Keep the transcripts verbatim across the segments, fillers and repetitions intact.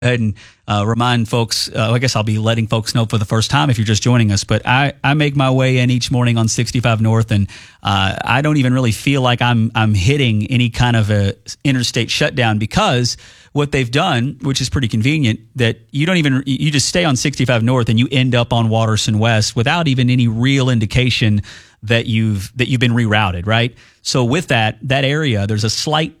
ahead and uh, remind folks, uh, I guess I'll be letting folks know for the first time if you're just joining us, but I, I make my way in each morning on sixty-five North, and uh, I don't even really feel like I'm I'm hitting any kind of a interstate shutdown, because what they've done, which is pretty convenient, that you don't even, you just stay on sixty-five North and you end up on Watterson West without even any real indication that you've that you've been rerouted, right? So with that, that area, there's a slight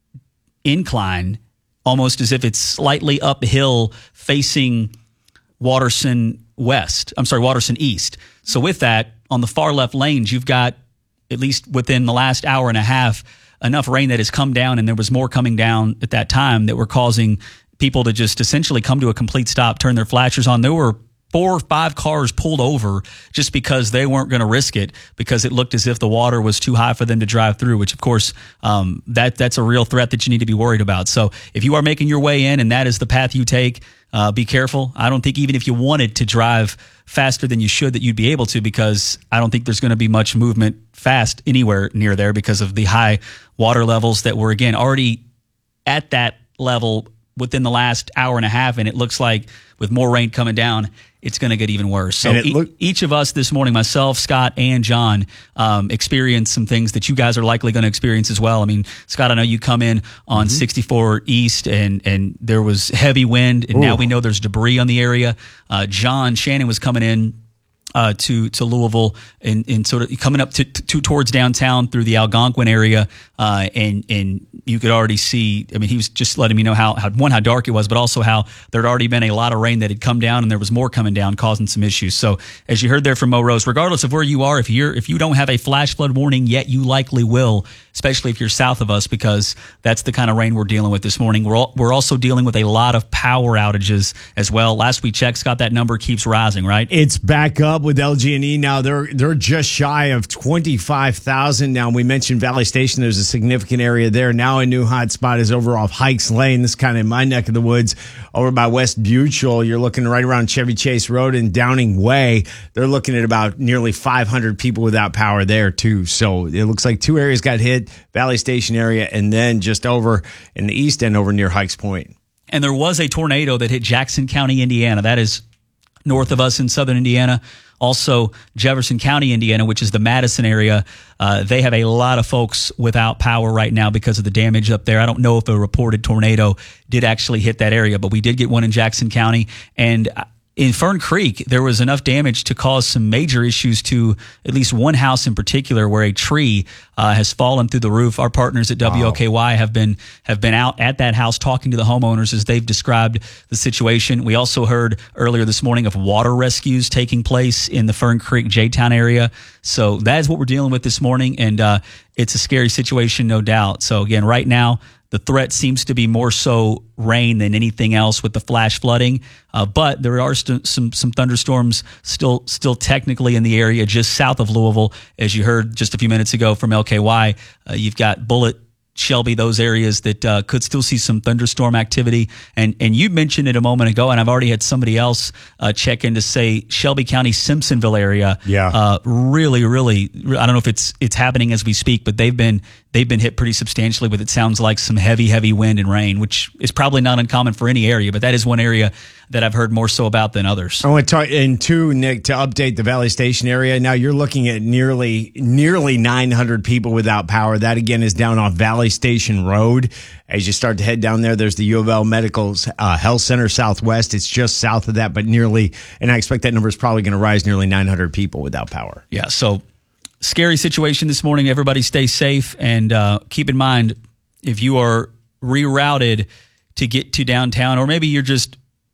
incline, almost as if it's slightly uphill facing Watterson West. I'm sorry, Watterson East. So with that, on the far left lanes, you've got, at least within the last hour and a half, enough rain that has come down, and there was more coming down at that time that were causing people to just essentially come to a complete stop, turn their flashers on. There were four or five cars pulled over just because they weren't going to risk it, because it looked as if the water was too high for them to drive through, which of course, um, that that's a real threat that you need to be worried about. So if you are making your way in and that is the path you take, uh, be careful. I don't think even if you wanted to drive faster than you should that you'd be able to, because I don't think there's going to be much movement fast anywhere near there because of the high water levels that were, again, already at that level within the last hour and a half, and it looks like with more rain coming down, it's going to get even worse. So e- look- each of us this morning, myself, Scott, and John, um, experienced some things that you guys are likely going to experience as well. I mean, Scott, I know you come in on mm-hmm. sixty-four East, and and there was heavy wind, and Ooh. Now we know there's debris on the area. Uh, John Shannon was coming in Uh, to to Louisville and, and sort of coming up to, to towards downtown through the Algonquin area, uh, and and you could already see. I mean, he was just letting me know how, how one how dark it was, but also how there had already been a lot of rain that had come down, and there was more coming down, causing some issues. So as you heard there from Mo Rose, regardless of where you are, if you're if you don't have a flash flood warning yet, you likely will, especially if you're south of us, because that's the kind of rain we're dealing with this morning. We're all, we're also dealing with a lot of power outages as well. Last we checked, Scott, that number keeps rising, right? It's back up with L G and E now. They're they're just shy of twenty-five thousand now. We mentioned Valley Station. There's a significant area there. Now a new hot spot is over off Hikes Lane. This is kind of in my neck of the woods over by West Butyl. You're looking right around Chevy Chase Road and Downing Way. They're looking at about nearly five hundred people without power there too. So it looks like two areas got hit, Valley Station area, and then just over in the east end over near Hikes Point. And there was a tornado that hit Jackson County, Indiana. That is north of us in southern Indiana. Also, Jefferson County, Indiana, which is the Madison area, uh, they have a lot of folks without power right now because of the damage up there. I don't know if a reported tornado did actually hit that area, but we did get one in Jackson County. And in Fern Creek, there was enough damage to cause some major issues to at least one house in particular, where a tree uh, has fallen through the roof. Our partners at W O K Y wow. have been have been out at that house talking to the homeowners as they've described the situation. We also heard earlier this morning of water rescues taking place in the Fern Creek, J-Town area. So that is what we're dealing with this morning, and uh, it's a scary situation, no doubt. So again, right now, the threat seems to be more so rain than anything else with the flash flooding, uh, but there are st- some some thunderstorms still still technically in the area just south of Louisville, as you heard just a few minutes ago from L K Y. Uh, you've got Bullitt, Shelby, those areas that uh, could still see some thunderstorm activity. And and you mentioned it a moment ago, and I've already had somebody else uh, check in to say Shelby County, Simpsonville area. Yeah. Uh, really, really, I don't know if it's it's happening as we speak, but they've been they've been hit pretty substantially with, it sounds like, some heavy, heavy wind and rain, which is probably not uncommon for any area, but that is one area that I've heard more so about than others. I want to talk, and two, Nick, to update the Valley Station area. Now you're looking at nearly nearly nine hundred people without power. That again is down off Valley Station Road. As you start to head down there, there's the U of L Medical uh, Health Center Southwest. It's just south of that, but nearly, and I expect that number is probably going to rise, nearly nine hundred people without power. Yeah, so scary situation this morning. Everybody stay safe, and uh, keep in mind, if you are rerouted to get to downtown, or maybe you're just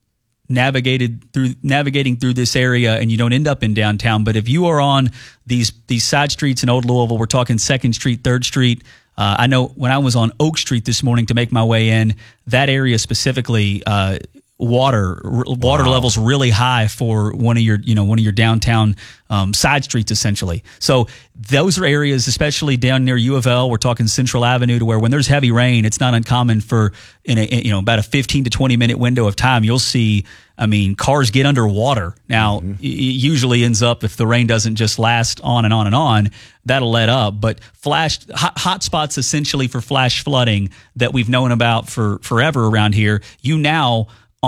navigated through navigating through this area and you don't end up in downtown, but if you are on these these side streets in Old Louisville, we're talking Second Street, Third Street. Uh, I know when I was on Oak Street this morning to make my way in, that area specifically, uh, water water wow. levels really high for one of your you know one of your downtown um, side streets essentially. So those are areas, especially down near U of L. We're talking Central Avenue, to where when there's heavy rain, it's not uncommon for in a in, you know about a fifteen to twenty minute window of time, you'll see. I mean, cars get underwater. Now, mm-hmm. it usually ends up, if the rain doesn't just last on and on and on, that'll let up. But flash hot, hot spots essentially for flash flooding that we've known about for forever around here, you now